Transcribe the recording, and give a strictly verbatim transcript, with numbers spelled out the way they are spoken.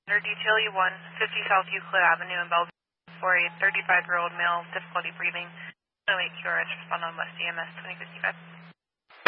Under detail U one, fifty South Euclid Avenue in Bellevue for a thirty-five-year-old male, difficulty breathing. oh eight Q R H, respond on West E M S twenty fifty-five.